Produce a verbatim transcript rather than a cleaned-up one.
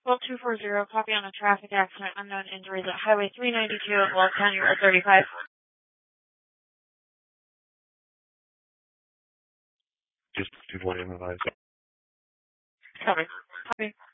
twelve two four zero, copy on a traffic accident, unknown injuries at Highway three ninety-two at Weld County Road thirty-five. Just two one M five. Copy. Copy.